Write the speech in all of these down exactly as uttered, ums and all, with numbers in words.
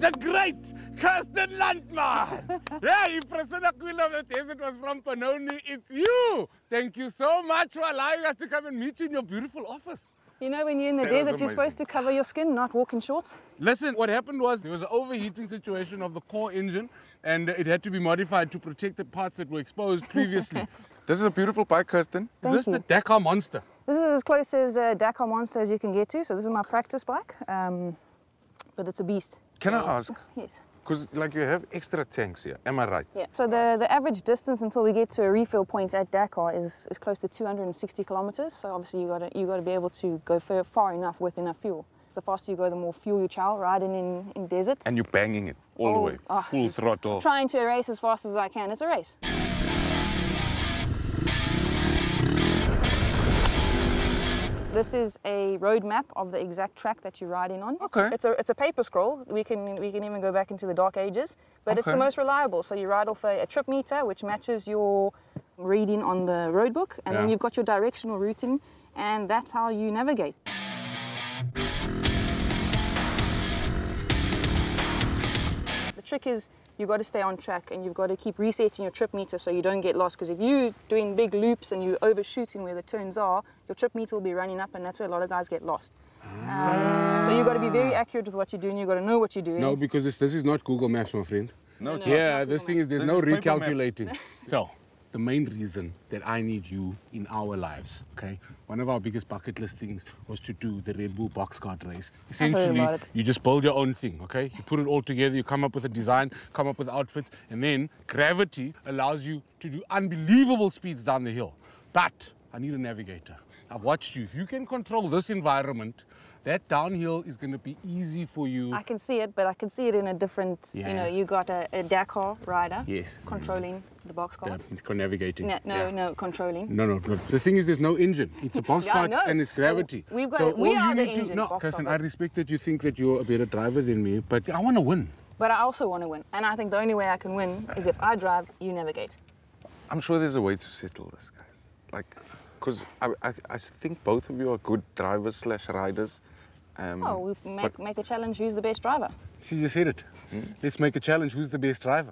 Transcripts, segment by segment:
the great Kirsten Landman. Yeah, Priscilla Queen of the Desert was from Panoni. It's you. Thank you so much for allowing us to come and meet you in your beautiful office. You know, when you're in the That was desert, you're amazing. supposed to cover your skin, not walk in shorts. Listen, what happened was there was an overheating situation of the core engine and it had to be modified to protect the parts that were exposed previously. This is a beautiful bike, Kirsten. Is Thank this you. the Dakar Monster? This is as close as a Dakar Monster as you can get to, so this is my practice bike, um, but it's a beast. Can I ask? Yes. Because like you have extra tanks here, am I right? Yeah. So the, the average distance until we get to a refill point at Dakar is, is close to two hundred sixty kilometers. So obviously you got to you got to be able to go far, far enough with enough fuel. So the faster you go, the more fuel you chow riding in, in desert. And you're banging it all the Oh, way, ah, full throttle. Trying to race as fast as I can. It's a race. This is a road map of the exact track that you're riding on. Okay. It's a it's a paper scroll. We can we can even go back into the dark ages, but it's the Okay. most reliable. So you ride off a, a trip meter, which matches your reading on the road book, and then Yeah. you've got your directional routing, and that's how you navigate. The trick is you've got to stay on track and you've got to keep resetting your trip meter so you don't get lost, because if you're doing big loops and you're overshooting where the turns are, your trip meter will be running up, and that's where a lot of guys get lost. Um, so you've got to be very accurate with what you're doing. You've got to know what you're doing. No, because this, this is not Google Maps, my friend. No, it's No, no. not. Yeah, not this Google thing is, there's This no is paper maps. recalculating. So, the main reason that I need you in our lives, okay? One of our biggest bucket list things was to do the Red Bull box card race. Essentially, about it. you just build your own thing, okay? You put it all together, you come up with a design, come up with outfits, and then gravity allows you to do unbelievable speeds down the hill. But I need a navigator. I've watched you. If you can control this environment, that downhill is going to be easy for you. I can see it, but I can see it in a different, Yeah. you know, you got a, a Dakar rider Yes. controlling the box The, cart. for navigating. No, no, Yeah. no, controlling. No, no, no. The thing is, there's no engine. It's a box Yeah, I cart know. and it's gravity. We've got- so we all are you the need to, engine, No, box Kirsten, cart. I respect that you think that you're a better driver than me, but I want to win. But I also want to win. And I think the only way I can win is if I drive, you navigate. I'm sure there's a way to settle this, guys. Like, because I, I, I think both of you are good drivers slash riders. Um, Oh, we make, but make a challenge, who's the best driver? She just said it. Let's make a challenge. Who's the best driver?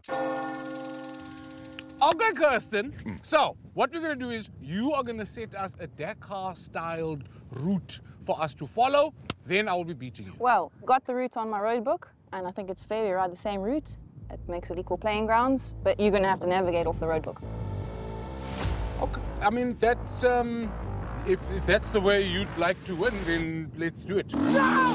Okay, Kirsten. So, what we're going to do is you are going to set us a Dakar-styled route for us to follow. Then I will be beating you. Well, got the route on my road book, and I think it's fair we ride the same route. It makes it equal playing grounds, but you're going to have to navigate off the road book. Okay. I mean, that's um, if if that's the way you'd like to win, then let's do it. No!